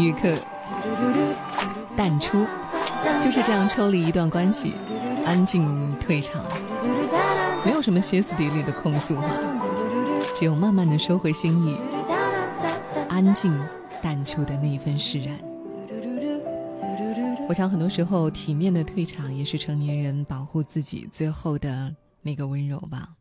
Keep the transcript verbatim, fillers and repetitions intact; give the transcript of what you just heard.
一刻淡出，就是这样抽离一段关系，安静退场，没有什么歇斯底里的控诉哈，只有慢慢的收回心意，安静淡出的那一份释然。我想很多时候体面的退场也是成年人保护自己最后的那个温柔吧。